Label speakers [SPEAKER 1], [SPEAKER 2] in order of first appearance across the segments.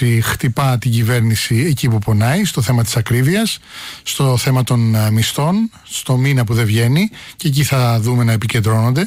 [SPEAKER 1] αντιπολίτευση χτυπά την κυβέρνηση εκεί που πονάει, στο θέμα της ακρίβειας, στο θέμα των μισθών, στο μήνα που δεν βγαίνει, και εκεί θα δούμε να επικεντρώνονται,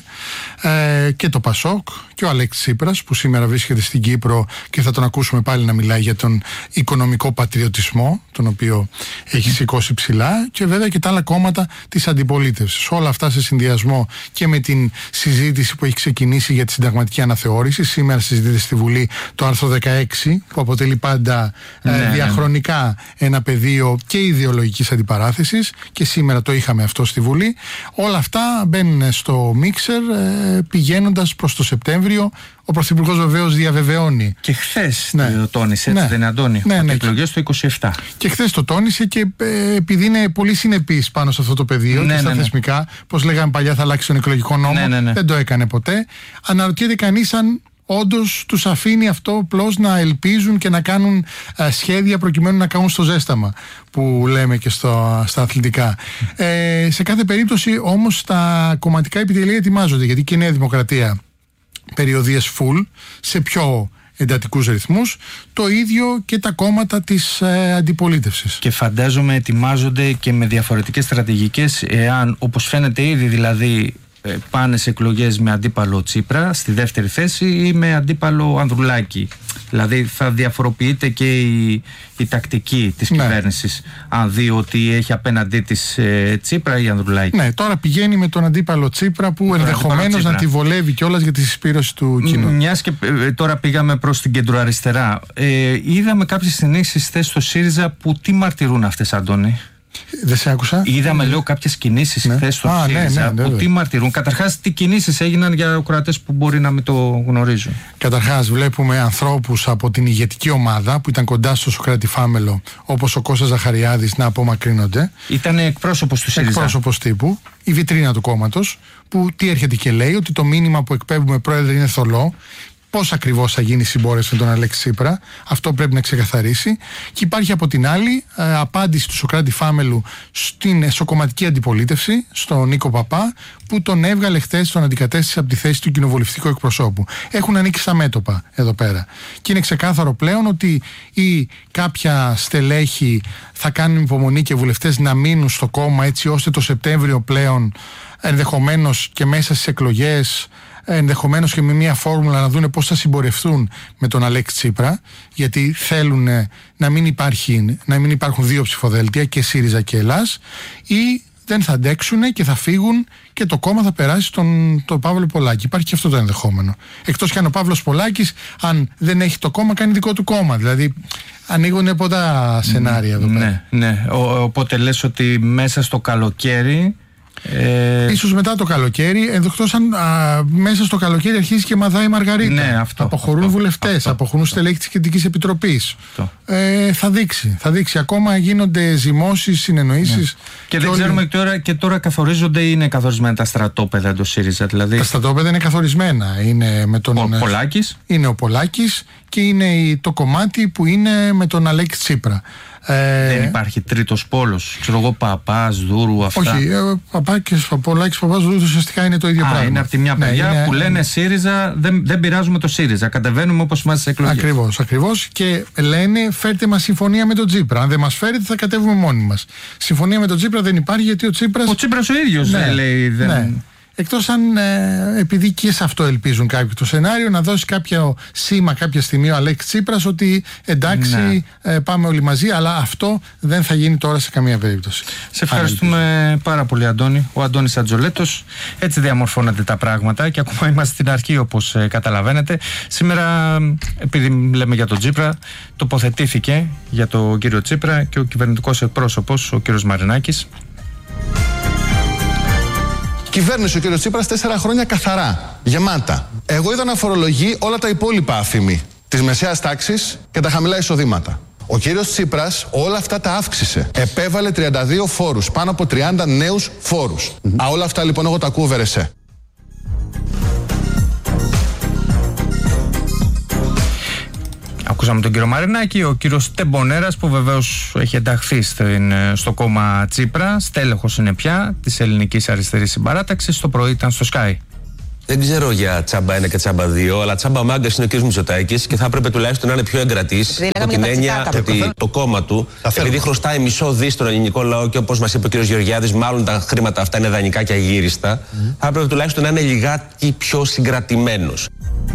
[SPEAKER 1] και το Πασόκ και ο Αλέξης Τσίπρας, που σήμερα βρίσκεται στην Κύπρο και θα τον ακούσουμε πάλι να μιλάει για τον οικονομικό πατριωτισμό, τον οποίο έχει σηκώσει ψηλά, και βέβαια και τα άλλα κόμματα της αντιπολίτευσης. Όλα αυτά σε συνδυασμό και με την συζήτηση που έχει ξεκινήσει για τη συνταγματική αναθεώρηση. Σήμερα συζητείται στη Βουλή το άρθρο 16, που αποτελεί πάντα διαχρονικά ένα πεδίο και ιδεολογικής αντιπαράθεσης, και σήμερα το είχαμε αυτό στη Βουλή. Όλα αυτά μπαίνουν στο μίξερ, πηγαίνοντας προς το Σεπτέμβριο. Ο Πρωθυπουργός βεβαίως διαβεβαιώνει.
[SPEAKER 2] Και χθες το τόνισε, έτσι δεν είναι, Αντώνη? Εκλογές το 27.
[SPEAKER 1] Και χθες το τόνισε, και επειδή είναι πολύ συνεπής πάνω σε αυτό το πεδίο και στα θεσμικά, πώς λέγαμε παλιά θα αλλάξει τον εκλογικό νόμο, δεν το έκανε ποτέ. Αναρωτιέται κανείς αν όντως τους αφήνει αυτό απλώς να ελπίζουν και να κάνουν σχέδια προκειμένου να κάνουν στο ζέσταμα, που λέμε και στα αθλητικά. Σε κάθε περίπτωση όμως τα κομματικά επιτελεία ετοιμάζονται, γιατί και η Νέα Δημοκρατία περιοδίες full σε πιο εντατικούς ρυθμούς, το ίδιο και τα κόμματα της αντιπολίτευσης.
[SPEAKER 2] Και φαντάζομαι ετοιμάζονται και με διαφορετικές στρατηγικές, εάν, όπως φαίνεται ήδη δηλαδή, πάνε σε εκλογές με αντίπαλο Τσίπρα στη δεύτερη θέση ή με αντίπαλο Ανδρουλάκη. Δηλαδή θα διαφοροποιείται και η τακτική της κυβέρνησης, αν δει ότι έχει απέναντί της Τσίπρα ή Ανδρουλάκη.
[SPEAKER 1] Ναι, τώρα πηγαίνει με τον αντίπαλο Τσίπρα, που ενδεχομένως να τη βολεύει κιόλας για τη συσπήρωση του κοινού.
[SPEAKER 2] Μιας και τώρα πήγαμε προς την κεντροαριστερά, είδαμε κάποιες συνήθειες θέσεις στο ΣΥΡΙΖΑ που τι μαρτυρούν αυτές, Αντώνη?
[SPEAKER 1] Δεν σε άκουσα.
[SPEAKER 2] Είδαμε, λέω, κάποιες κινήσεις χθες στο ΣΥΡΙΖΑ που τι μαρτυρούν. Καταρχάς, τι κινήσεις έγιναν για ακροατές που μπορεί να μην το γνωρίζουν?
[SPEAKER 1] Καταρχάς, βλέπουμε ανθρώπους από την ηγετική ομάδα που ήταν κοντά στο Σωκράτη Φάμελο, όπως ο Κώστας Ζαχαριάδης, να απομακρύνονται.
[SPEAKER 2] Ήταν εκπρόσωπος του ΣΥΡΙΖΑ.
[SPEAKER 1] Εκπρόσωπος τύπου, η βιτρίνα του κόμματος, που τι έρχεται και λέει? Ότι το μήνυμα που εκπέμπουμε, πρόεδρε, είναι θολό. Πώς ακριβώς θα γίνει η συμπόρευση με τον Αλέξη Τσίπρα, αυτό πρέπει να ξεκαθαρίσει. Και υπάρχει από την άλλη απάντηση του Σωκράτη Φάμελου στην εσωκομματική αντιπολίτευση, στον Νίκο Παπά, που τον έβγαλε χθες, τον αντικατέστησε από τη θέση του κοινοβουλευτικού εκπροσώπου. Έχουν ανοίξει τα μέτωπα εδώ πέρα. Και είναι ξεκάθαρο πλέον ότι ή κάποια στελέχη θα κάνουν υπομονή και βουλευτές να μείνουν στο κόμμα, έτσι ώστε το Σεπτέμβριο πλέον, ενδεχομένως και μέσα στις εκλογές, ενδεχομένως και με μια φόρμουλα, να δούνε πώς θα συμπορευτούν με τον Αλέξη Τσίπρα, γιατί θέλουν να μην υπάρχουν δύο ψηφοδέλτια, και ΣΥΡΙΖΑ και Ελλάς, ή δεν θα αντέξουν και θα φύγουν και το κόμμα θα περάσει στον Παύλο Πολάκη. Υπάρχει και αυτό το ενδεχόμενο. Εκτός και αν ο Παύλος Πολάκης, αν δεν έχει το κόμμα, κάνει δικό του κόμμα. Δηλαδή ανοίγουν πολλά σενάρια εδώ πέρα.
[SPEAKER 2] Ναι. Οπότε λες ότι μέσα στο καλοκαίρι,
[SPEAKER 1] ίσως μετά το καλοκαίρι, εκτός αν μέσα στο καλοκαίρι αρχίζει και μαδάει η Μαργαρίτα.
[SPEAKER 2] Ναι,
[SPEAKER 1] αποχωρούν βουλευτές, αποχωρούν στελέχη της Κεντρικής Επιτροπής. Θα δείξει. Ακόμα γίνονται ζυμώσεις, συνεννοήσεις.
[SPEAKER 2] Ναι. Και δεν ξέρουμε και τώρα καθορίζονται ή είναι καθορισμένα τα στρατόπεδα εντός ΣΥΡΙΖΑ? Δηλαδή...
[SPEAKER 1] Τα στρατόπεδα είναι καθορισμένα. Είναι με τον
[SPEAKER 2] Πολάκης.
[SPEAKER 1] Είναι ο Πολάκης και είναι το κομμάτι που είναι με τον Αλέξη Τσίπρα.
[SPEAKER 2] Δεν υπάρχει τρίτος πόλος, ξέρω εγώ, Παπάς, Δούρου, αυτά?
[SPEAKER 1] Όχι, Πολάκης, Παπάς, Δούρου ουσιαστικά είναι το ίδιο πράγμα.
[SPEAKER 2] Είναι από τη μια παιδιά που λένε ΣΥΡΙΖΑ, δεν πειράζουμε το ΣΥΡΙΖΑ, κατεβαίνουμε όπως είμαστε στις εκλογές.
[SPEAKER 1] Ακριβώς. Και λένε, φέρτε μας συμφωνία με τον Τσίπρα. Αν δεν μας φέρετε, θα κατέβουμε μόνοι μας. Συμφωνία με τον Τσίπρα δεν υπάρχει, γιατί ο Τσίπρας.
[SPEAKER 2] Ο Τσίπρας ο ίδιος λέει.
[SPEAKER 1] Εκτός αν, επειδή και σε αυτό ελπίζουν κάποιοι το σενάριο, να δώσει κάποιο σήμα κάποια στιγμή ο Αλέξης Τσίπρας ότι εντάξει, πάμε όλοι μαζί, αλλά αυτό δεν θα γίνει τώρα σε καμία περίπτωση.
[SPEAKER 2] Σε ευχαριστούμε πάρα πολύ, Αντώνη. Ο Αντώνης Ατζολέτος. Έτσι διαμορφώνονται τα πράγματα και ακόμα είμαστε στην αρχή, όπως καταλαβαίνετε. Σήμερα, επειδή λέμε για τον Τσίπρα, τοποθετήθηκε για τον κύριο Τσίπρα και ο κυβερνητικός εκπρόσωπος, ο κύριος Μαρινάκης.
[SPEAKER 3] Κυβέρνησε ο κ. Τσίπρας 4 χρόνια καθαρά, γεμάτα. Εγώ είδα να φορολογεί όλα τα υπόλοιπα άφημη της μεσαίας τάξης και τα χαμηλά εισοδήματα. Ο κύριος Τσίπρας όλα αυτά τα αύξησε. Επέβαλε 32 φόρους, πάνω από 30 νέους φόρους. Όλα αυτά λοιπόν εγώ τα ακούω βερεσέ.
[SPEAKER 2] Ακούσαμε τον κύριο Μαρινάκη, ο κύριος Τεμπονέρας, που βεβαίως έχει ενταχθεί στο κόμμα Τσίπρα, στέλεχος είναι πια της Ελληνικής Αριστερής Συμπαράταξης. Το πρωί ήταν στο Sky.
[SPEAKER 4] Δεν ξέρω για τσάμπα 1 και τσάμπα 2, αλλά τσάμπα μάγκα είναι ο κ. Μητσοτάκης και θα έπρεπε τουλάχιστον να είναι πιο εγκρατής. Από την έννοια ότι το κόμμα του, επειδή χρωστάει μισό δι στον ελληνικό λαό και όπως μας είπε ο κ. Γεωργιάδης, μάλλον τα χρήματα αυτά είναι δανεικά και αγύριστα, θα έπρεπε τουλάχιστον να είναι λιγάκι πιο συγκρατημένος.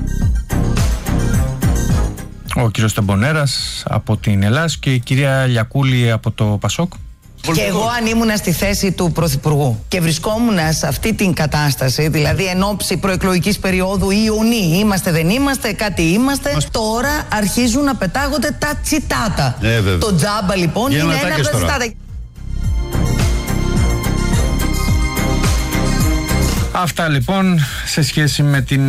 [SPEAKER 2] Ο κ. Τεμπονέρας από την Ελλάς και η κυρία Λιακούλη από το Πασόκ.
[SPEAKER 5] Και εγώ αν ήμουνα στη θέση του Πρωθυπουργού και βρισκόμουν σε αυτή την κατάσταση, δηλαδή εν ώψη προεκλογικής περίοδου Ιουνί, είμαστε δεν είμαστε, κάτι είμαστε, τώρα αρχίζουν να πετάγονται τα τσιτάτα. Το τζάμπα λοιπόν είναι ένα από τα τσιτάτα.
[SPEAKER 2] Αυτά λοιπόν σε σχέση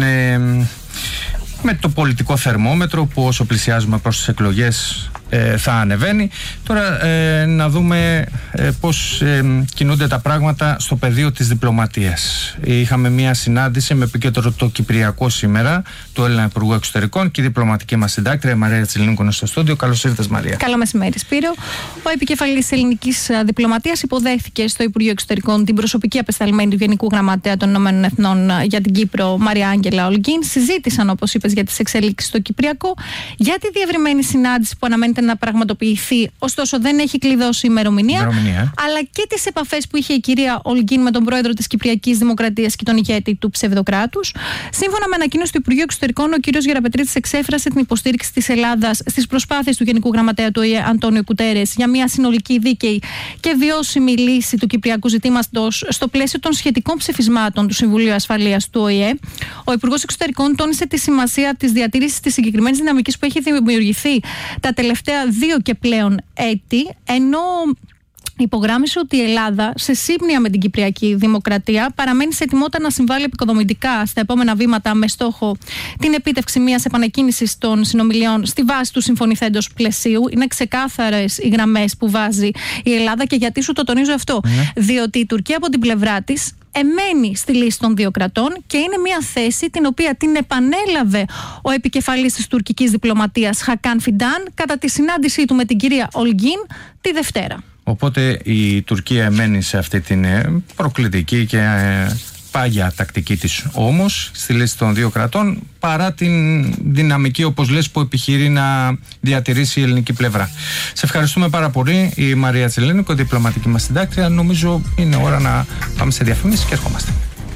[SPEAKER 2] με το πολιτικό θερμόμετρο που όσο πλησιάζουμε προς τις εκλογές θα ανεβαίνει. Τώρα να δούμε πώς κινούνται τα πράγματα στο πεδίο της διπλωματίας. Είχαμε μια συνάντηση με επίκεντρο το Κυπριακό σήμερα του Έλληνα Υπουργού Εξωτερικών και η διπλωματική μας συντάκτρια Μαρία Τσιλίνικου είναι στο στούντιο. Καλώς ήρθες, Μαρία.
[SPEAKER 6] Καλό μεσημέρι, Σπύρο. Ο επικεφαλής της ελληνικής διπλωματίας υποδέχθηκε στο Υπουργείο Εξωτερικών την προσωπική απεσταλμένη του Γενικού Γραμματέα των Ηνωμένων Εθνών για την Κύπρο, Μαρία Άγγελα Ολγκίν. Συζήτησαν, όπως είπες, για τις εξελίξεις στο Κυπριακό, για τη διευρυμένη συνάντηση που αναμένεται να πραγματοποιηθεί, ωστόσο δεν έχει κλειδώσει ημερομηνία, αλλά και τις επαφές που είχε η κυρία Ολγκίν με τον πρόεδρο της Κυπριακής Δημοκρατίας και τον ηγέτη του ψευδοκράτους. Σύμφωνα με ανακοίνωση του Υπουργείου Εξωτερικών, ο κύριος Γεραπετρίτης εξέφρασε την υποστήριξη της Ελλάδας στις προσπάθειες του Γενικού Γραμματέα του ΟΗΕ, Αντώνιο Κουτέρες, για μια συνολική, δίκαιη και βιώσιμη λύση του κυπριακού ζητήματος στο πλαίσιο των σχετικών ψηφισμάτων του Συμβουλίου Ασφαλείας του ΟΗΕ. Ο Υπουργός Εξωτερικών τόνισε τη σημασία της διατήρησης της συγκεκριμένης δυναμικής που έχει δημιουργηθεί τα τελευταία 2 και πλέον έτη, ενώ υπογράμμισε ότι η Ελλάδα, σε σύμπνοια με την Κυπριακή Δημοκρατία, παραμένει σε ετοιμότητα να συμβάλλει επικοδομητικά στα επόμενα βήματα με στόχο την επίτευξη μιας επανεκκίνησης των συνομιλιών στη βάση του συμφωνηθέντος πλαισίου. Είναι ξεκάθαρες οι γραμμές που βάζει η Ελλάδα και γιατί σου το τονίζω αυτό. Διότι η Τουρκία από την πλευρά της εμένει στη λύση των 2 κρατών και είναι μια θέση την οποία την επανέλαβε ο επικεφαλής της τουρκικής διπλωματίας Χακάν Φιντάν κατά τη συνάντησή του με την κυρία Ολγκίν τη Δευτέρα.
[SPEAKER 2] Οπότε η Τουρκία εμένει σε αυτή την προκλητική και πάγια τακτική της όμως στη λύση των 2 κρατών, παρά την δυναμική, όπως λες, που επιχειρεί να διατηρήσει η ελληνική πλευρά. Σε ευχαριστούμε πάρα πολύ, η Μαρία Τσιλίνικου, διπλωματική μας συντάκτρια. Νομίζω είναι ώρα να πάμε σε διαφημίσεις και ερχόμαστε.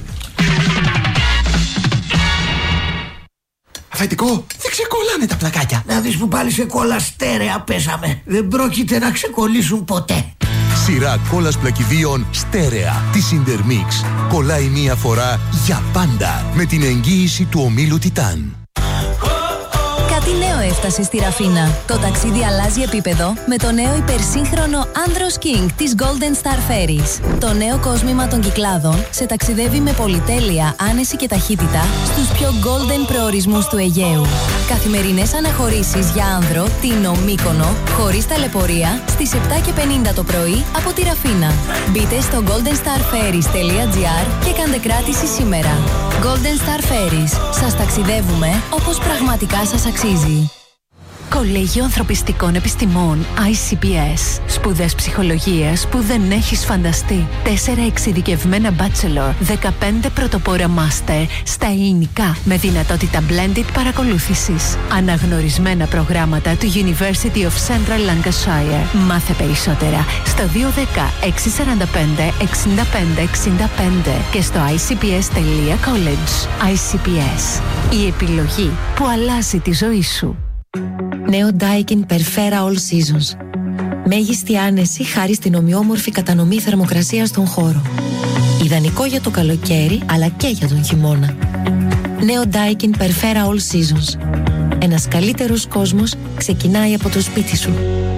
[SPEAKER 7] Αφεντικό, δεν ξεκολλάνε τα πλακάκια.
[SPEAKER 8] Να δεις που πάλι σε κόλλα στέρεα πέσαμε. Δεν πρόκειται να ξεκολλήσουν ποτέ.
[SPEAKER 9] Σειρά κόλλας πλακιδίων στέρεα της Intermix. Κολλάει μία φορά για πάντα με την εγγύηση του ομίλου Τιτάν.
[SPEAKER 10] Κάτι νέο έφτασε στη Ραφίνα. Το ταξίδι αλλάζει επίπεδο με το νέο υπερσύγχρονο Andros King της Golden Star Ferries. Το νέο κόσμημα των Κυκλάδων σε ταξιδεύει με πολυτέλεια, άνεση και ταχύτητα στους πιο golden προορισμούς του Αιγαίου. Καθημερινές αναχωρήσεις για άνδρο, Τίνο, Μύκονο, χωρίς ταλαιπωρία, στις 7:50 το πρωί από τη Ραφίνα. Μπείτε στο goldenstarferries.gr και κάντε κράτηση σήμερα. Golden Star Ferries. Σας ταξιδεύουμε όπως πραγματικά σας αξίζει. Κολέγιο Ανθρωπιστικών Επιστημών ICPS. Σπουδές ψυχολογίας που δεν έχεις φανταστεί. 4 εξειδικευμένα bachelor, 15 πρωτοπόρα master στα ελληνικά με δυνατότητα blended παρακολούθησης. Αναγνωρισμένα προγράμματα του University of Central Lancashire. Μάθε περισσότερα στο 210 645 65 65 και στο icps.college. ICPS. Η επιλογή που αλλάζει τη ζωή σου. Νέο Daikin Perfera All Seasons. Μέγιστη άνεση χάρη στην ομοιόμορφη κατανομή θερμοκρασίας στον χώρο. Ιδανικό για το καλοκαίρι αλλά και για τον χειμώνα. Νέο Daikin Perfera All Seasons. Ένας καλύτερος κόσμος ξεκινάει από το σπίτι σου.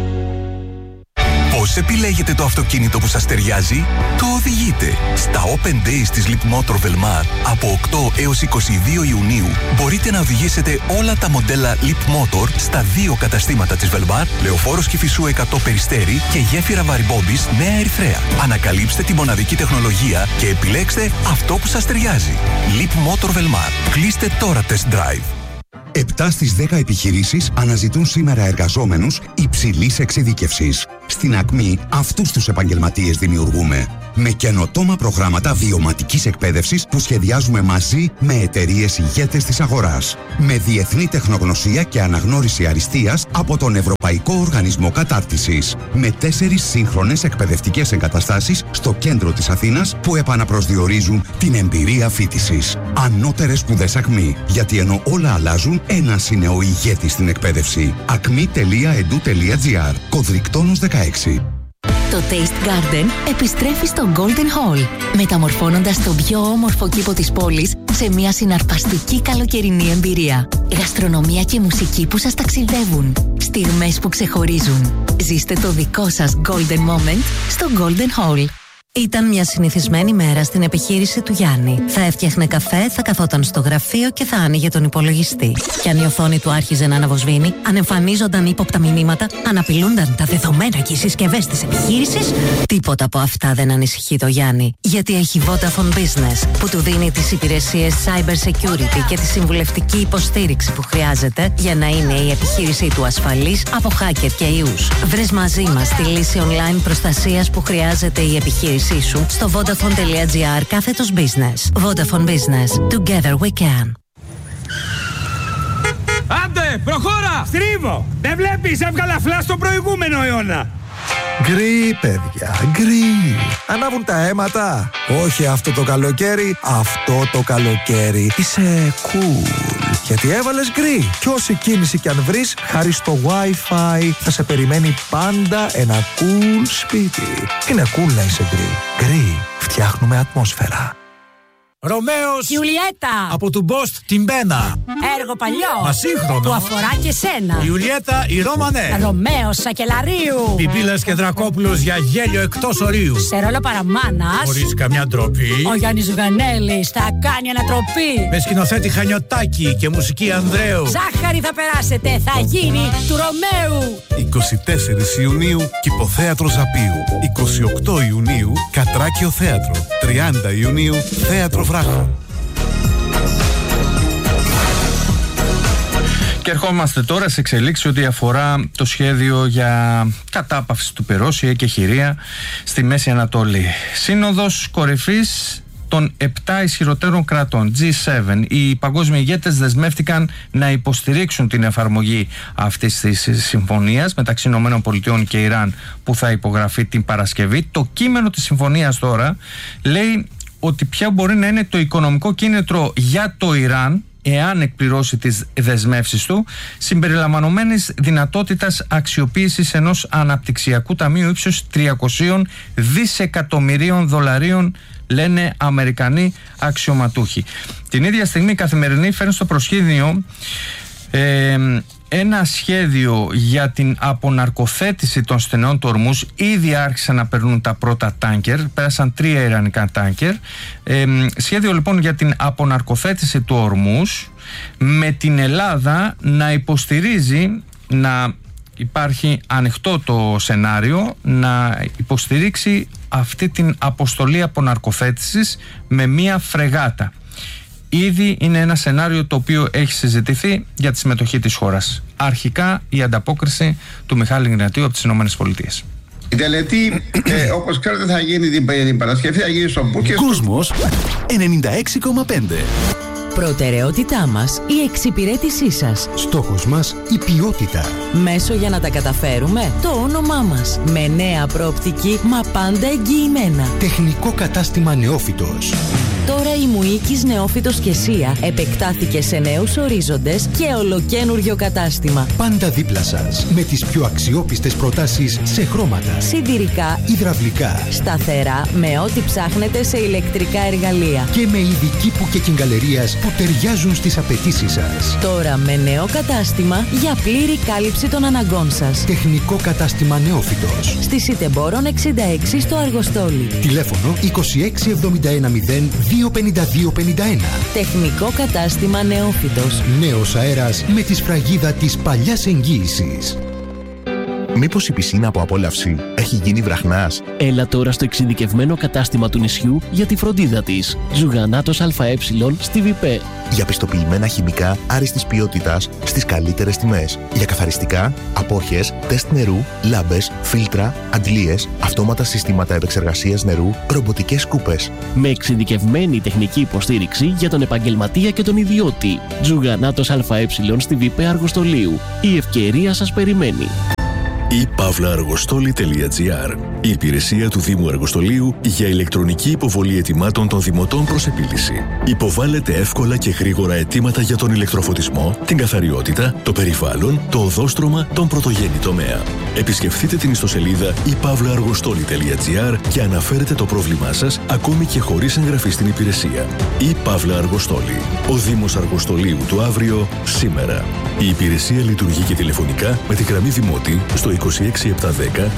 [SPEAKER 9] Πώς επιλέγετε το αυτοκίνητο που σας ταιριάζει? Το οδηγείτε. Στα Open Days της Leapmotor Velmar από 8 έως 22 Ιουνίου μπορείτε να οδηγήσετε όλα τα μοντέλα Leapmotor στα 2 καταστήματα της Velmar, Λεωφόρος Κηφισού 100 Περιστέρι και γέφυρα Βαρυμπόμπης Νέα Ερυθρέα. Ανακαλύψτε τη μοναδική τεχνολογία και επιλέξτε αυτό που σας ταιριάζει. Leapmotor Velmar. Κλείστε τώρα test drive.
[SPEAKER 11] 7 στις 10 επιχειρήσεις αναζητούν σήμερα εργαζόμενους υψηλής εξειδίκευσης. Στην Ακμή αυτούς τους επαγγελματίες δημιουργούμε. Με καινοτόμα προγράμματα βιωματικής εκπαίδευσης που σχεδιάζουμε μαζί με εταιρείες ηγέτες της αγοράς. Με διεθνή τεχνογνωσία και αναγνώριση αριστείας από τον Ευρωπαϊκό Οργανισμό Κατάρτισης. Με 4 σύγχρονες εκπαιδευτικές εγκαταστάσεις στο κέντρο της Αθήνας που επαναπροσδιορίζουν την εμπειρία φοιτησης. Ανώτερες σπουδές Ακμή. Γιατί ενώ όλα αλλάζουν, ένας είναι ο ηγέτης στην εκπαίδευση. acme.edu.gr. Κωδρικτόνος 16.
[SPEAKER 10] Το Taste Garden επιστρέφει στο Golden Hall, μεταμορφώνοντας τον πιο όμορφο κήπο της πόλης σε μια συναρπαστική καλοκαιρινή εμπειρία. Γαστρονομία και μουσική που σας ταξιδεύουν, στιγμές που ξεχωρίζουν. Ζήστε το δικό σας Golden Moment στο Golden Hall. Ήταν μια συνηθισμένη μέρα στην επιχείρηση του Γιάννη. Θα έφτιαχνε καφέ, θα καθόταν στο γραφείο και θα άνοιγε τον υπολογιστή. Και αν η οθόνη του άρχιζε να αναβοσβήνει, αν εμφανίζονταν ύποπτα μηνύματα, αν απειλούνταν τα δεδομένα και οι συσκευές της επιχείρησης, τίποτα από αυτά δεν ανησυχεί το Γιάννη. Γιατί έχει Vodafone Business, που του δίνει τις υπηρεσίες cyber security και τη συμβουλευτική υποστήριξη που χρειάζεται για να είναι η επιχείρησή του ασφαλής από hacker και ιούς. Βρες μαζί μας τη λύση online προστασίας που χρειάζεται η επιχείρηση σου στο vodafone.gr/business. Vodafone Business. Together we can.
[SPEAKER 12] Άντε, προχώρα! Στρίβω! Δεν βλέπεις, έβγαλα φλα στο προηγούμενο αιώνα.
[SPEAKER 13] Γκρι, παιδιά, γκρι. Ανάβουν τα αίματα. Όχι αυτό το καλοκαίρι, αυτό το καλοκαίρι. Είσαι cool. Γιατί έβαλες γκρι. Κι όση κίνηση κι αν βρεις, χάρη στο Wi-Fi θα σε περιμένει πάντα ένα cool σπίτι. Είναι cool να είσαι γκρι. Γκρι. Φτιάχνουμε ατμόσφαιρα.
[SPEAKER 14] Ρωμαίος
[SPEAKER 15] Ιουλιέτα
[SPEAKER 14] από του Μπόστ την Μπένα.
[SPEAKER 15] Έργο παλιό
[SPEAKER 14] Μα σύγχρονο
[SPEAKER 15] που αφορά και σένα.
[SPEAKER 14] Ιουλιέτα η Ρωμανέ.
[SPEAKER 15] Ρωμαίος Σακελαρίου.
[SPEAKER 14] Πιπίλας και Δρακόπουλος για γέλιο εκτός ορίου.
[SPEAKER 15] Σε ρόλο παραμάνας,
[SPEAKER 14] χωρίς καμιά ντροπή,
[SPEAKER 15] ο Γιάννης Ζουγανέλης θα κάνει ανατροπή.
[SPEAKER 14] Με σκηνοθέτη Χανιωτάκη και μουσική Ανδρέου.
[SPEAKER 15] Ζάχαρη θα περάσετε, θα γίνει του Ρωμαίου.
[SPEAKER 16] 24 Ιουνίου Κηποθέατρο Ζαπίου. 28 Ιουνίου Κατράκιο Θέατρο. 30 Ιουνίου Θέατρο Βράχο.
[SPEAKER 2] Και ερχόμαστε τώρα σε εξελίξεις ό,τι αφορά το σχέδιο για κατάπαυση του πυρός ή εκεχηρία στη Μέση Ανατολή. Σύνοδος κορυφής των 7 ισχυρότερων κρατών, G7. Οι παγκόσμιοι ηγέτες δεσμεύτηκαν να υποστηρίξουν την εφαρμογή αυτής της συμφωνίας μεταξύ ΗΠΑ και Ιράν που θα υπογραφεί την Παρασκευή. Το κείμενο της συμφωνίας τώρα λέει ότι ποια μπορεί να είναι το οικονομικό κίνητρο για το Ιράν εάν εκπληρώσει τις δεσμεύσεις του, συμπεριλαμβανομένης δυνατότητας αξιοποίησης ενός αναπτυξιακού ταμείου ύψους 300 δισεκατομμυρίων δολαρίων, λένε Αμερικανοί αξιωματούχοι. Την ίδια στιγμή η Καθημερινή φέρνει στο προσκήνιο ένα σχέδιο για την αποναρκοθέτηση των στενών του Ορμούζ. Ήδη άρχισαν να περνούν τα πρώτα τάνκερ, πέρασαν 3 ιρανικά τάνκερ. Σχέδιο λοιπόν για την αποναρκοθέτηση του Ορμούζ, με την Ελλάδα να υποστηρίζει, να υπάρχει ανοιχτό το σενάριο, να υποστηρίξει αυτή την αποστολή αποναρκοθέτησης με μία φρεγάτα. Ήδη είναι ένα σενάριο το οποίο έχει συζητηθεί για τη συμμετοχή της χώρας. Αρχικά η ανταπόκριση του Μιχάλη Γνατίου από τις ΗΠΑ.
[SPEAKER 17] Η τελετή, όπως ξέρετε, θα γίνει την Παρασκευή, θα γίνει στο Μπούκες.
[SPEAKER 9] Κόσμος 96,5.
[SPEAKER 10] Προτεραιότητά μας η εξυπηρέτησή σας.
[SPEAKER 9] Στόχος μας η ποιότητα.
[SPEAKER 10] Μέσο για να τα καταφέρουμε, το όνομά μας. Με νέα προοπτική, μα πάντα εγγυημένα.
[SPEAKER 9] Τεχνικό κατάστημα Νεόφυτος.
[SPEAKER 10] Τώρα η Μουίκης Νεόφυτος και Σία επεκτάθηκε σε νέους ορίζοντες και ολοκένουργιο κατάστημα.
[SPEAKER 9] Πάντα δίπλα σας, με τις πιο αξιόπιστες προτάσεις σε χρώματα,
[SPEAKER 10] σιδηρικά,
[SPEAKER 9] υδραυλικά,
[SPEAKER 10] σταθερά, με ό,τι ψάχνετε σε ηλεκτρικά εργαλεία.
[SPEAKER 9] Και με ειδική που και κυγκαλερίας που ταιριάζουν στις απαιτήσεις σας.
[SPEAKER 10] Τώρα με νέο κατάστημα για πλήρη κάλυψη των αναγκών σας.
[SPEAKER 9] Τεχνικό κατάστημα Νεόφυτος.
[SPEAKER 10] Στη Σιτεμπόρων 66 στο Αργοστόλι.
[SPEAKER 9] Τηλέφωνο 26710 25251.
[SPEAKER 10] Τεχνικό κατάστημα Νεόφυτος.
[SPEAKER 9] Νέος αέρας με τη σφραγίδα της παλιάς εγγύησης.
[SPEAKER 18] Μήπως η πισίνα από απόλαυση έχει γίνει βραχνάς?
[SPEAKER 19] Έλα τώρα στο εξειδικευμένο κατάστημα του νησιού για τη φροντίδα της. Ζουγανάτος ΑΕ στη ΒΠ.
[SPEAKER 18] Για πιστοποιημένα χημικά άριστης ποιότητας στις καλύτερες τιμές. Για καθαριστικά, απόχες, τεστ νερού, λάμπες, φίλτρα, αντλίες, αυτόματα συστήματα επεξεργασίας νερού, ρομποτικές σκούπες.
[SPEAKER 19] Με εξειδικευμένη τεχνική υποστήριξη για τον επαγγελματία και τον ιδιώτη. Ζουγανάτος ΑΕ στη ΒΠ Αργοστολίου. Η ευκαιρία σας περιμένει.
[SPEAKER 20] ipavlaaργοστόλη.gr, η υπηρεσία του Δήμου Αργοστολίου για ηλεκτρονική υποβολή αιτημάτων των δημοτών προς επίλυση. Υποβάλλετε εύκολα και γρήγορα αιτήματα για τον ηλεκτροφωτισμό, την καθαριότητα, το περιβάλλον, το οδόστρωμα, τον πρωτογενή τομέα. Επισκεφτείτε την ιστοσελίδα ipavlaaργοστόλη.gr και αναφέρετε το πρόβλημά σας ακόμη και χωρίς εγγραφή στην υπηρεσία. Παύλα Αργοστόλη. Ο Δήμος Αργοστολίου του αύριο, σήμερα. Η υπηρεσία λειτουργεί και τηλεφωνικά με τη γραμμή Δημότη στο 26710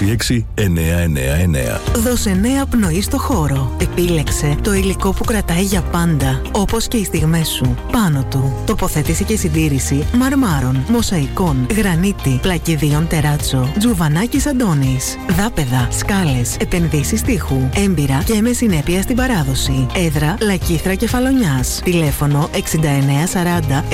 [SPEAKER 20] 26999.
[SPEAKER 21] Δώσε νέα πνοή στο χώρο. Επίλεξε το υλικό που κρατάει για πάντα, όπως και οι στιγμές σου. Πάνω του, τοποθέτηση και συντήρηση μαρμάρων, μοσαϊκών, γρανίτη, πλακιδίων τεράτσο, τζουβανάκης Αντώνης, δάπεδα, σκάλες, επενδύσεις τείχου, έμπειρα και με συνέπεια στην παράδοση. Έδρα Λακίθρα Κεφαλονιάς. Τηλέφωνο 6940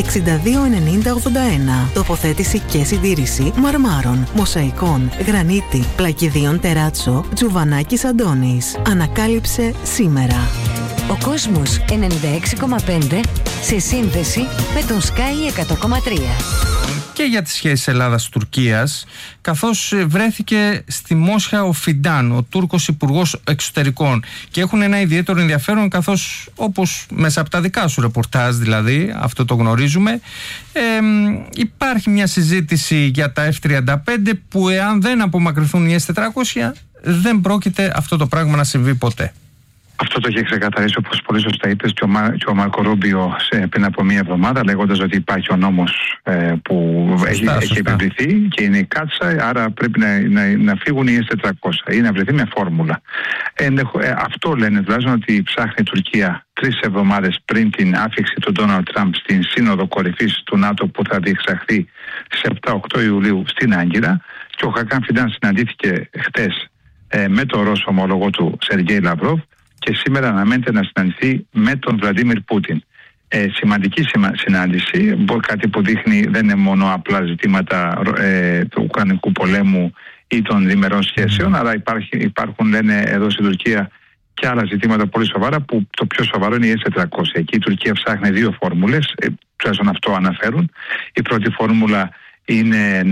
[SPEAKER 21] 629081. Τοποθέτηση και συντήρηση μαρμάρων, μοσαϊκών, γρανίτη, πλακιδίων τεράτσο, τζουβανάκης Αντώνης. Ανακάλυψε σήμερα.
[SPEAKER 22] Ο κόσμος 96,5 σε σύνδεση με τον Sky 100,3.
[SPEAKER 2] Και για τις σχέσεις Ελλάδας-Τουρκίας, καθώς βρέθηκε στη Μόσχα ο Φιντάν, ο Τούρκος Υπουργός Εξωτερικών, και έχουν ένα ιδιαίτερο ενδιαφέρον, καθώς όπως μέσα από τα δικά σου ρεπορτάζ δηλαδή, αυτό το γνωρίζουμε, υπάρχει μια συζήτηση για τα F-35 που εάν δεν απομακρυνθούν οι S-400 δεν πρόκειται αυτό το πράγμα να συμβεί ποτέ.
[SPEAKER 23] Αυτό το είχε ξεκαθαρίσει, όπως πολύ σωστά είπες, και ο Μάρκο Ρούμπιο πριν από μία εβδομάδα, λέγοντας ότι υπάρχει ο νόμος που έχει επιβληθεί και είναι η κάτσα, άρα πρέπει να φύγουν οι S-400 ή να βρεθεί μια φόρμουλα. Αυτό λένε τουλάχιστον, ότι ψάχνει η Τουρκία 3 εβδομάδες πριν την άφιξη του Ντόναλντ Τραμπ στην Σύνοδο Κορυφής του ΝΑΤΟ που θα διεξαχθεί στις 7-8 Ιουλίου στην Άγκυρα, και ο Χακάν Φιντάν συναντήθηκε χτες με τον Ρώσο ομολογό του Σεργέη Λαυρόβ, και σήμερα αναμένεται να συναντηθεί με τον Βλαντίμιρ Πούτιν. Σημαντική συνάντηση, κάτι που δείχνει δεν είναι μόνο απλά ζητήματα του Ουκρανικού πολέμου ή των διμερών σχέσεων, αλλά υπάρχουν, λένε εδώ στην Τουρκία, και άλλα ζητήματα πολύ σοβαρά, που το πιο σοβαρό είναι η S-400. Εκεί η Τουρκία ψάχνει 2 φόρμουλες, τουλάχιστον αυτό αναφέρουν. Η πρώτη φόρμουλα είναι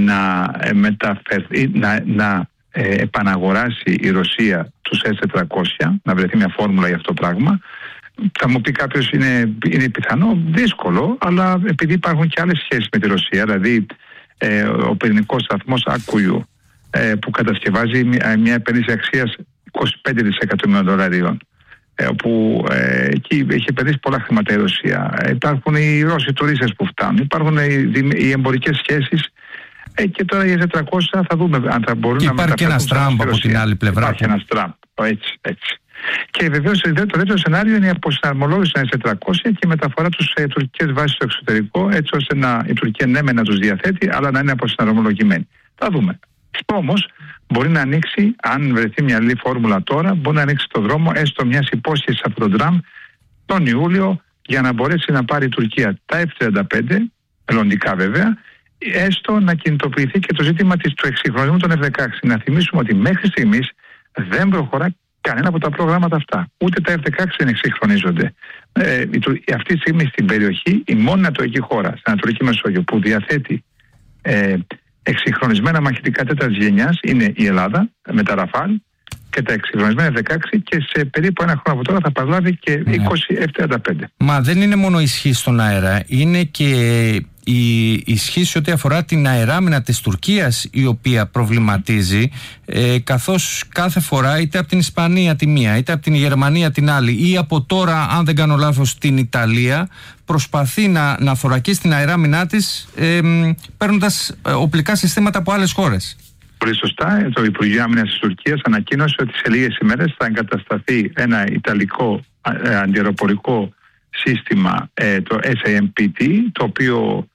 [SPEAKER 23] να επαναγοράσει η Ρωσία τους S-400, να βρεθεί μια φόρμουλα για αυτό το πράγμα. Θα μου πει κάποιος είναι πιθανό, δύσκολο, αλλά επειδή υπάρχουν και άλλες σχέσεις με τη Ρωσία, δηλαδή ο πυρηνικός σταθμός Άκκουιου που κατασκευάζει μια επένδυση αξίας 25 δισεκατομμυρίων δολαρίων, όπου εκεί έχει επενδύσει πολλά χρήματα η Ρωσία. Υπάρχουν οι Ρώσοι τουρίστες που φτάνουν, υπάρχουν οι εμπορικές σχέσεις. Και τώρα οι S-400 θα δούμε αν θα μπορούν να μεταφερθούν.
[SPEAKER 2] Υπάρχει και ένας Τραμπ από την άλλη πλευρά.
[SPEAKER 23] Υπάρχει ένας Τραμπ. Έτσι. Και βεβαίως το δεύτερο σενάριο είναι η αποσυναρμολόγηση των S-400 και η μεταφορά τους σε τουρκικές βάσεις στο εξωτερικό, έτσι ώστε η Τουρκία να τους διαθέτει, αλλά να είναι αποσυναρμολογημένη. Θα δούμε. Όμως μπορεί να ανοίξει, αν βρεθεί μια άλλη φόρμουλα τώρα, μπορεί να ανοίξει το δρόμο έστω μιας υπόσχεσης από τον Τραμπ τον Ιούλιο, για να μπορέσει να πάρει η Τουρκία τα F-35, μελλοντικά βέβαια, έστω να κινητοποιηθεί και το ζήτημα του εξυγχρονισμού των F-16. Να θυμίσουμε ότι μέχρι στιγμής δεν προχωρά κανένα από τα προγράμματα αυτά. Ούτε τα F-16 δεν εξυγχρονίζονται. Αυτή τη στιγμή στην περιοχή η μόνη ανατολική χώρα, στην Ανατολική Μεσόγειο, που διαθέτει εξυγχρονισμένα μαχητικά 4ης γενιάς είναι η Ελλάδα, με τα Ραφάλ και τα εξυγχρονισμένα F-16, και σε περίπου ένα χρόνο από τώρα θα παραλάβει και 20 F-35.
[SPEAKER 2] Μα δεν είναι μόνο ισχύ στον αέρα, είναι και η ισχύ ό,τι αφορά την αεράμινα της Τουρκίας, η οποία προβληματίζει, καθώς κάθε φορά είτε από την Ισπανία τη μία, είτε από την Γερμανία την άλλη, ή από τώρα, αν δεν κάνω λάθος, την Ιταλία, προσπαθεί να θωρακίσει την αεράμινά της παίρνοντας οπλικά συστήματα από άλλες χώρες.
[SPEAKER 23] Πολύ σωστά. Το Υπουργείο Άμυνας της Τουρκίας ανακοίνωσε ότι σε λίγες ημέρες θα εγκατασταθεί ένα ιταλικό αντιαεροπορικό σύστημα, το SAMPT, το οποίο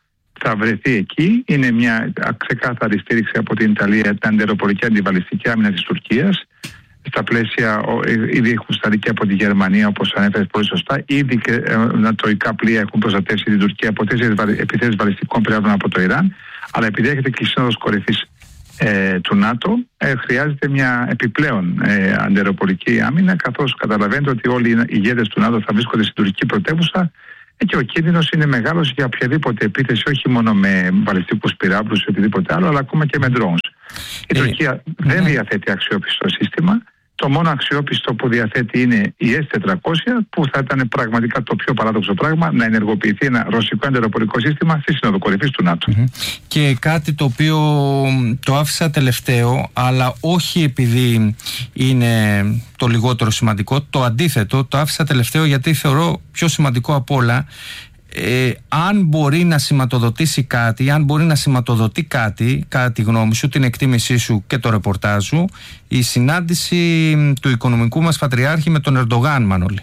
[SPEAKER 23] θα βρεθεί εκεί. Είναι μια ξεκάθαρη στήριξη από την Ιταλία, την αντεροπορική αντιβαλιστική άμυνα της Τουρκίας. Στα πλαίσια, ήδη έχουν σταλεί και από τη Γερμανία, όπως ανέφερες πολύ σωστά. Ήδη και νατοϊκά πλοία έχουν προστατεύσει την Τουρκία από 4 επιθέσεις βαλιστικών πυράβλων από το Ιράν. Αλλά επειδή έρχεται και η Σύνοδος Κορυφής του ΝΑΤΟ, χρειάζεται μια επιπλέον αντεροπορική άμυνα, καθώς καταλαβαίνετε ότι όλοι οι ηγέτες του ΝΑΤΟ θα βρίσκονται στην τουρκική πρωτεύουσα και ο κίνδυνος είναι μεγάλος για οποιαδήποτε επίθεση, όχι μόνο με βαλιστικούς πυράβλους ή οτιδήποτε άλλο, αλλά ακόμα και με drones. Η Τουρκία δεν διαθέτει αξιόπιστο σύστημα. Το μόνο αξιόπιστο που διαθέτει είναι η S-400, που θα ήταν πραγματικά το πιο παράδοξο πράγμα, να ενεργοποιηθεί ένα ρωσικό εντεροπορικό σύστημα στη Σύνοδο Κορυφής του ΝΑΤΟ.
[SPEAKER 2] Και κάτι το οποίο το άφησα τελευταίο, αλλά όχι επειδή είναι το λιγότερο σημαντικό, το αντίθετο, το άφησα τελευταίο γιατί θεωρώ πιο σημαντικό απ' όλα. Αν μπορεί να σηματοδοτήσει κάτι, αν μπορεί να σηματοδοτεί κάτι, κατά τη γνώμη σου, την εκτίμησή σου και το ρεπορτάζ σου, η συνάντηση του οικονομικού μας πατριάρχη με τον Ερντογάν, Μανώλη.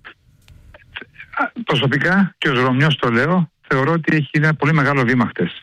[SPEAKER 23] Προσωπικά, και ως Ρωμιός το λέω, θεωρώ ότι έχει ένα πολύ μεγάλο βήμα χτες.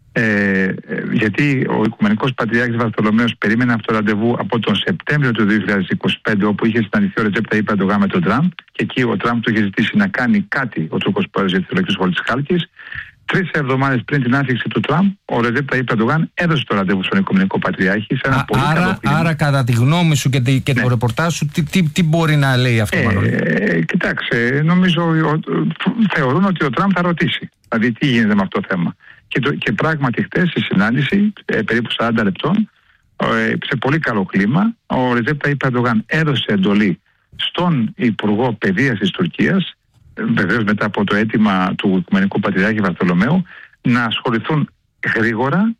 [SPEAKER 23] Γιατί ο Οικουμενικός Πατριάρχης Βαρθολομαίος περίμενε αυτό το ραντεβού από τον Σεπτέμβριο του 2025, όπου είχε συναντηθεί ο Ρετζέπ Ταΐπ Ερντογάν με τον Τραμπ, και εκεί ο Τραμπ του είχε ζητήσει να κάνει κάτι ο Τούρκος πρόεδρος για τη Θεολογική Σχολή της Χάλκης. 3 εβδομάδες πριν την άφηξη του Τραμπ, ο Ρετζέπ Ταΐπ Ερντογάν έδωσε το ραντεβού στον Οικουμενικό Πατριάρχη. Σε ένα πολύ καλό κλίμα.
[SPEAKER 2] Άρα, κατά τη γνώμη σου και το ρεπορτάζ σου, τι μπορεί να λέει αυτό, Μανώλη?
[SPEAKER 23] Κοιτάξτε, νομίζω θεωρούν ότι ο Τραμπ θα ρωτήσει. Δηλαδή, τι γίνεται με αυτό το θέμα. Και πράγματι χτες στη συνάντηση, περίπου 40 λεπτών, σε πολύ καλό κλίμα, ο Ρετζέπ Ταΐπ Ερντογάν έδωσε εντολή στον Υπουργό Παιδείας της Τουρκίας, βεβαίως μετά από το αίτημα του Οικουμενικού Πατριάρχη Βαρθολομαίου, να ασχοληθούν γρήγορα,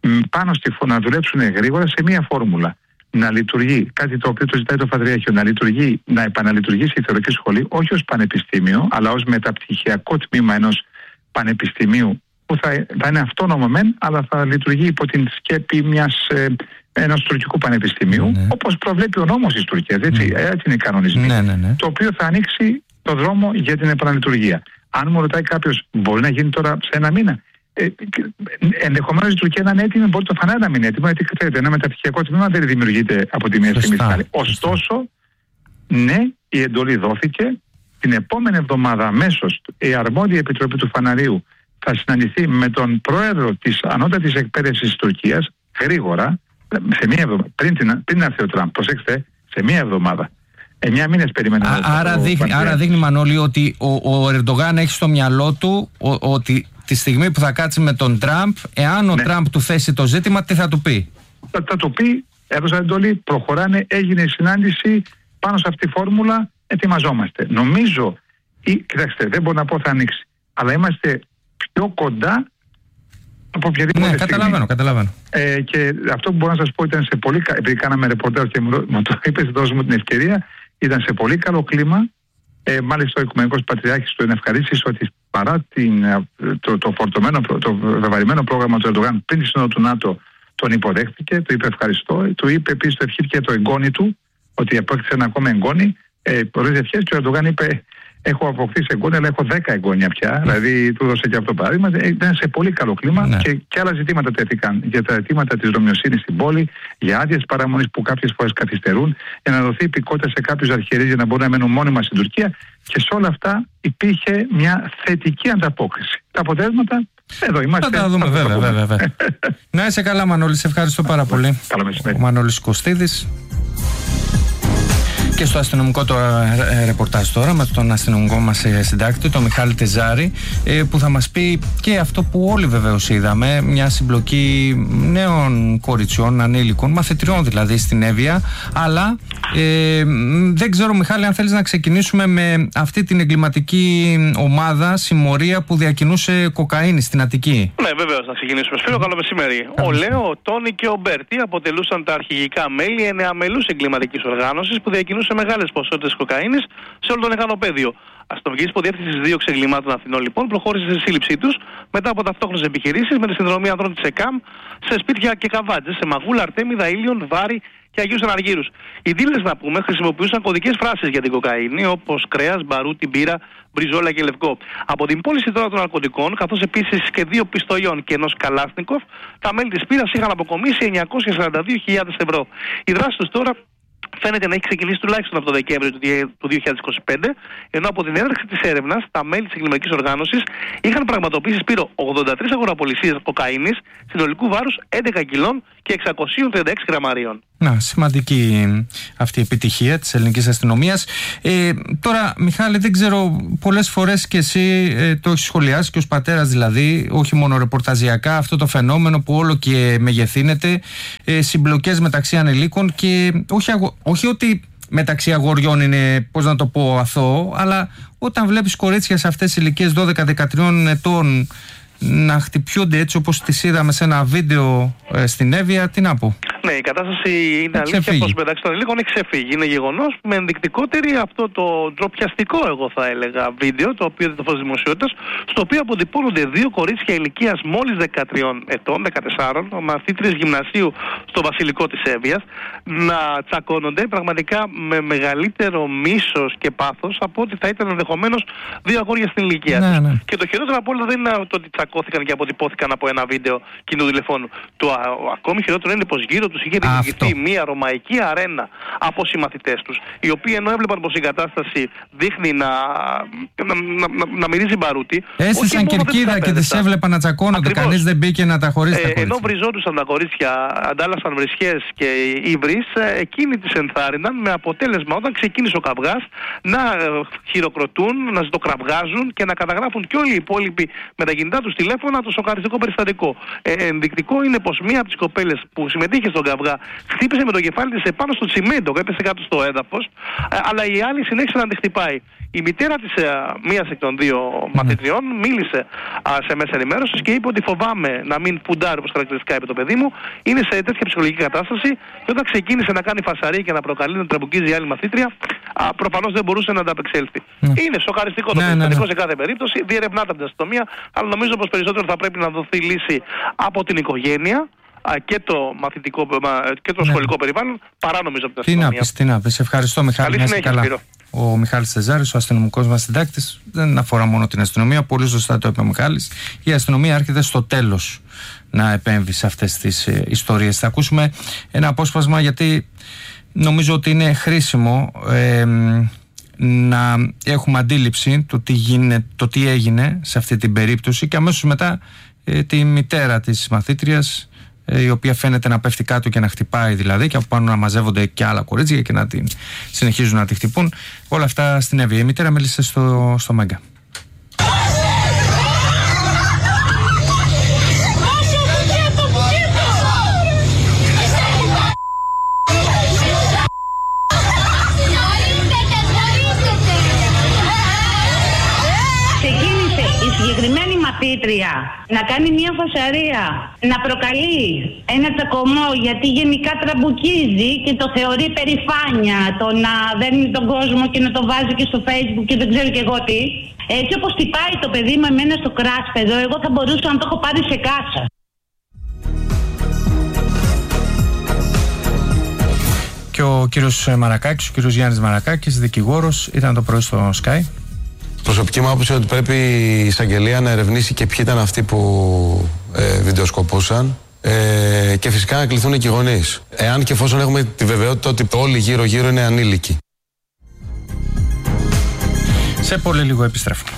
[SPEAKER 23] να δουλέψουν γρήγορα σε μία φόρμουλα. Να λειτουργεί κάτι το οποίο το ζητάει το Πατριάρχιο, να επαναλειτουργήσει η Θεολογική Σχολή, όχι ως πανεπιστήμιο, αλλά ως μεταπτυχιακό τμήμα ενός πανεπιστημίου, που θα είναι αυτόνομο μεν, αλλά θα λειτουργεί υπό την σκέπη ενός τουρκικού πανεπιστημίου, όπως προβλέπει ο νόμος της Τουρκίας, έτσι είναι οι κανονισμοί, το οποίο θα ανοίξει το δρόμο για την επαναλειτουργία. Αν μου ρωτάει κάποιος, μπορεί να γίνει τώρα σε ένα μήνα? Ενδεχομένως η Τουρκία να είναι έτοιμη, μπορεί το φανάρι να μην είναι έτοιμο, γιατί ξέρετε, ένα μεταπτυχιακό τμήμα δεν δημιουργείται από τη μία στιγμή στην άλλη. Ωστόσο, ναι, η εντολή δόθηκε. Την επόμενη εβδομάδα αμέσως η αρμόδια επιτροπή του Φαναρίου θα συναντηθεί με τον πρόεδρο της ανώτατης εκπαίδευσης της Τουρκίας γρήγορα, σε μία εβδομάδα, πριν έρθει ο Τραμπ. Προσέξτε, σε μία εβδομάδα. 9 μήνες περιμένουμε.
[SPEAKER 2] Άρα δείχνει, Μανώλη, ότι ο Ερντογάν έχει στο μυαλό του ότι τη στιγμή που θα κάτσει με τον Τραμπ, εάν ο Τραμπ του θέσει το ζήτημα, τι θα του πει?
[SPEAKER 23] Θα του πει, έδωσαν εντολή, προχωράνε, έγινε η συνάντηση, πάνω σε αυτή τη φόρμουλα ετοιμαζόμαστε. Νομίζω, κοιτάξτε, δεν μπορώ να πω θα ανοίξει, αλλά είμαστε πιο κοντά από οποιαδήποτε στιγμή.
[SPEAKER 2] Καταλαβαίνω.
[SPEAKER 23] Και αυτό που μπορώ να σας πω ήταν σε πολύ επειδή κάναμε ρεπορτάζ και μου το είπες, δώσ' μου την ευκαιρία, ήταν σε πολύ καλό κλίμα. Μάλιστα ο Οικουμενικός Πατριάρχης του ευχαρίστησε ότι παρά το βεβαρημένο πρόγραμμα του Ερντογάν πριν τη Σύνοδο του ΝΑΤΟ, τον υποδέχτηκε, του είπε ευχαριστώ, του είπε επίσης, το ευχήθηκε το εγγόνι του, ότι απόκτησε ένα ακόμα εγγόνι, πολλές ευχές, και ο Ερντογάν είπε, έχω αποκτήσει εγγόνια, αλλά έχω 10 εγγόνια πια. Δηλαδή, του έδωσε και αυτό το παράδειγμα. Ήταν σε πολύ καλό κλίμα και άλλα ζητήματα τέθηκαν. Για τα αιτήματα της δρομιοσύνης στην πόλη, για άδειες παραμονής που κάποιες φορές καθυστερούν, για να δοθεί υπηκότητα σε κάποιους αρχιερείς για να μπορούν να μένουν μόνιμα στην Τουρκία. Και σε όλα αυτά υπήρχε μια θετική ανταπόκριση. Τα αποτέλεσματα, εδώ είμαστε.
[SPEAKER 2] Θα τα δούμε, βέβαια. Να είσαι καλά, Μανώλη. Σε ευχαριστώ πάρα πολύ.
[SPEAKER 23] Καλό μεσημέρι.
[SPEAKER 2] Ο Μανώλης Κωστίδης. Και στο αστυνομικό το ρεπορτάζ τώρα με τον αστυνομικό μας συντάκτη, τον Μιχάλη Τεζάρη, που θα μας πει και αυτό που όλοι βεβαίως είδαμε, μια συμπλοκή νέων κοριτσιών, ανήλικων, μαθητριών δηλαδή στην Εύβοια, αλλά δεν ξέρω, Μιχάλη, αν θέλεις να ξεκινήσουμε με αυτή την εγκληματική ομάδα, συμμορία που διακινούσε κοκαίνη στην Αττική.
[SPEAKER 1] Ναι, βεβαίως, να ξεκινήσουμε. Σπύρο, καλό μεσημέρι. Ο Λέο, ο Τόνι και ο Μπέρτι αποτελούσαν τα αρχηγικά μέλη εννεαμελούς εγκληματικής οργάνωσης που διακινούσε μεγάλες ποσότητες κοκαίνης σε όλο το Νεγανοπέδιο. Αστυνομική υποδιεύθυνση δίωξη εγκλημάτων Αθηνών, λοιπόν, προχώρησε στη σύλληψή τους μετά από ταυτόχρονες επιχειρήσεις με τη συνδρομή ανδρών της ΕΚΑΜ σε σπίτια και καβάτζες σε Μαγούλα, Αρτέμιδα, Ήλιον, Βάρη και Αγίους Αναργύρους. Οι dealers, να πούμε, χρησιμοποιούσαν κωδικές φράσεις για την κοκαίνη, όπως κρέας, μπαρούτι, μπύρα, μπριζόλα και λευκό. Από την πώληση τώρα των ναρκωτικών, καθώς επίσης και 2 πιστολιών και ενός Καλάσνικοφ, τα μέλη της πύρας είχαν αποκομίσει 942.000 ευρώ. Η δράση τους τώρα φαίνεται να έχει ξεκινήσει τουλάχιστον από το Δεκέμβριο του 2025, ενώ από την έναρξη της έρευνας, τα μέλη της εγκληματικής οργάνωσης είχαν πραγματοποιήσει, Σπύρο, 83 αγοραπολισίες κοκαίνης συνολικού βάρους 11 κιλών και 636 γραμμαρίων.
[SPEAKER 2] Να, σημαντική αυτή η επιτυχία της ελληνικής αστυνομίας. Τώρα, Μιχάλη, δεν ξέρω, πολλές φορές και εσύ το έχεις σχολιάσει και ως πατέρας δηλαδή, όχι μόνο ρεπορταζιακά, αυτό το φαινόμενο που όλο και μεγεθύνεται, συμπλοκές μεταξύ ανηλίκων και όχι ότι μεταξύ αγοριών είναι, πώς να το πω, αθώο, αλλά όταν βλέπεις κορίτσια σε αυτές τις ηλικίες 12-13 ετών να χτυπιούνται έτσι όπως τις είδαμε σε ένα βίντεο στην Εύβοια, τι να πω.
[SPEAKER 1] Ναι, η κατάσταση είναι αλήθεια πως μεταξύ των ελίγων έχει ξεφύγει. Είναι γεγονός, με ενδεικτικότερη αυτό το ντροπιαστικό, εγώ θα έλεγα, βίντεο, το οποίο δεν το φως δημοσιότητας, στο οποίο αποτυπώνονται 2 κορίτσια ηλικίας μόλις 13 ετών, 14, μαθήτριες γυμνασίου στο Βασιλικό της Εύβοιας, να τσακώνονται πραγματικά με μεγαλύτερο μίσος και πάθος από ότι θα ήταν ενδεχομένως 2 αγόρια στην ηλικία τους. Ναι. Και το χειρότερο από όλα δεν είναι το ότι τσακώθηκαν και αποτυπώθηκαν από ένα βίντεο κοινού τηλεφώνου. Το ακόμη χειρότερο είναι πως γύρω τους είχε δημιουργηθεί μια ρωμαϊκή αρένα από συμμαθητές τους, οι οποίοι ενώ έβλεπαν πως η κατάσταση δείχνει να μυρίζει μπαρούτι.
[SPEAKER 2] Έστησαν κερκίδα και τις έβλεπαν να τσακώνονται. Κανείς δεν μπήκε να τα χωρίσει τα κορίτσια.
[SPEAKER 1] Ενώ βριζόντουσαν τα κορίτσια, αντάλλασαν βρισχές και ύβρις, εκείνοι τις ενθάρρυναν με αποτέλεσμα όταν ξεκίνησε ο καυγάς να χειροκροτούν, να ζητοκραυγάζουν και να καταγράφουν και όλοι οι υπόλοιποι με τα κινητά τους τηλέφωνα το σοκαριστικό περιστατικό. Ενδεικτικό είναι πως μία από τις κοπέλες που συμμετείχε στον καυγά χτύπησε με το κεφάλι της επάνω στο τσιμέντο, έπεσε κάτω στο έδαφος, αλλά η άλλη συνέχισε να τη χτυπάει. Η μητέρα της μίας εκ των 2 μαθητριών μίλησε σε μέσα ενημέρωσης και είπε ότι φοβάμαι να μην φουντάρει, όπως χαρακτηριστικά είπε το παιδί μου, είναι σε τέτοια ψυχολογική κατάσταση και όταν ξεκίνησε να κάνει φασαρία και να προκαλεί να τραμπουκίζει η άλλη μαθήτρια, προφανώς δεν μπορούσε να ανταπεξέλθει. Είναι σοκαριστικό το περιστατικό σε κάθε περίπτωση, διερευνάται από την αστυνομία, αλλά νομίζω πως περισσότερο θα πρέπει να δοθεί λύση από την οικογένεια και το μαθητικό και το σχολικό περιβάλλον, παρά νομίζω από την αστυνομία.
[SPEAKER 2] Τι να πεις, ευχαριστώ Μιχάλη.
[SPEAKER 1] Καλή συνέχεια,
[SPEAKER 2] Ο Μιχάλης Τεζάρης, ο αστυνομικός μας συντάκτης, δεν αφορά μόνο την αστυνομία, πολύ σωστά το είπε ο Μιχάλης. Η αστυνομία έρχεται στο τέλος να επέμβει σε αυτές τις ιστορίες. Θα ακούσουμε ένα απόσπασμα γιατί νομίζω ότι είναι χρήσιμο να έχουμε αντίληψη το τι έγινε σε αυτή την περίπτωση και αμέσως μετά τη μητέρα της μαθήτριας, η οποία φαίνεται να πέφτει κάτω και να χτυπάει δηλαδή, και από πάνω να μαζεύονται και άλλα κορίτσια και να την συνεχίζουν να τη χτυπούν. Όλα αυτά στην Εύβοια. Η μητέρα μίλησε στο Μέγκα.
[SPEAKER 3] Να κάνει μια φασαρία, να προκαλεί ένα τσακωμό γιατί γενικά τραμπουκίζει και το θεωρεί περηφάνεια, το να δέρνει τον κόσμο και να το βάζει και στο Facebook και δεν ξέρω και εγώ τι. Έτσι όπως τυπάει το παιδί με εμένα στο κράσπεδο, εγώ θα μπορούσα να το έχω πάρει σε κάσα.
[SPEAKER 2] Και ο κύριος Μαρακάκης, ο κύριος Γιάννης Μαρακάκης, δικηγόρος, ήταν το πρωί στο Sky.
[SPEAKER 4] Προσωπική μου άποψη είναι ότι πρέπει η εισαγγελία να ερευνήσει και ποιοι ήταν αυτοί που βιντεοσκοπούσαν και φυσικά να κληθούν και οι γονείς. Εάν και εφόσον έχουμε τη βεβαιότητα ότι όλοι γύρω-γύρω είναι ανήλικοι.
[SPEAKER 2] Σε πολύ λίγο επιστρέφω.